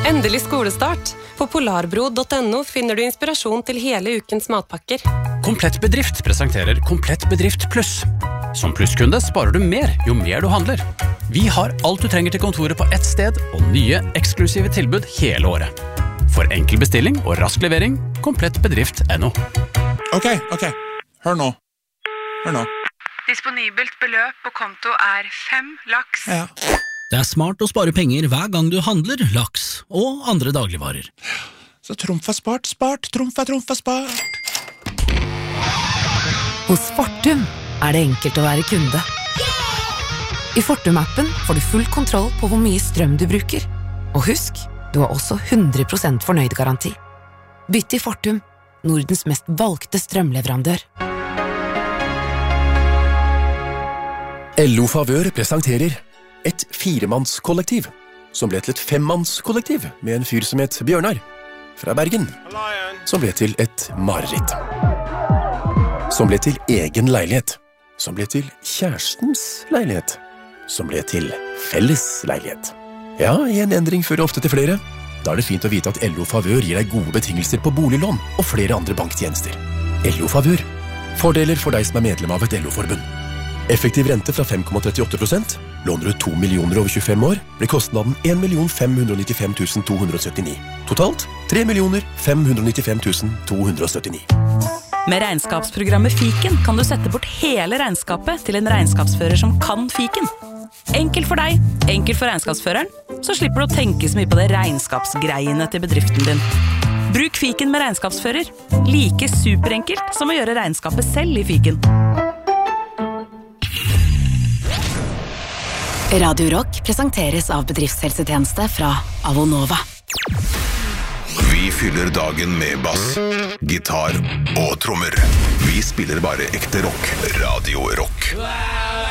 Endelig skolestart. På polarbro.no finner du inspirasjon til hele ukens matpakker. Komplett Bedrift presenterer Komplett Bedrift Pluss. Som plusskunde sparer du mer jo mer du handler. Vi har alt du trenger til kontoret på ett sted, og nye, eksklusive tilbud hele året. For enkel bestilling og rask levering, komplettbedrift.no. Ok. Hør nå. Disponibelt beløp på konto 5 laks. Ja. Det er smart å spare penger hver gang du handler laks og andre dagligvarer. Så trumf er spart, trumf er spart. Hos Fortum er det enkelt å være kunde. I Fortum-appen får du full kontroll på hvor mye strøm du bruker. Og husk, du har også 100% fornøyd-garanti. Bytt til Fortum, Nordens mest valgte strømleverandør. LO Favør presenterer et 4-mannskollektiv, som ble til et 5-mannskollektiv med en fyr som het Bjørnar, fra Bergen, som ble til et mareritt. Som ble til egen leilighet, som ble til kjærestens leilighet, som ble til felles leilighet. Ja, en endring fører ofte til flere. Da er det fint å vite at LO Favør gir deg gode betingelser på boliglån og flere andre banktjenester. LO Favør. Fordeler for deg som er medlem av et LO-forbund. Effektiv rente fra 5,38%. Låner du 2 millioner over 25 år, blir kostnaden 1 595 279. Totalt 3 595 279. Med regnskapsprogrammet Fiken kan du sette bort hele regnskapet til en regnskapsfører som kan Fiken. Enkelt for deg, enkelt for regnskapsføreren, så slipper du å tenke så mye på det regnskapsgreiene til bedriften din. Bruk Fiken med regnskapsfører. Like superenkelt som å gjøre regnskapet selv i Fiken. Radio Rock presenteres av bedriftshelsetjeneste fra Avonova. Vi fyller dagen med bass, gitar og trommer. Vi spiller bare ekte rock. Radio Rock.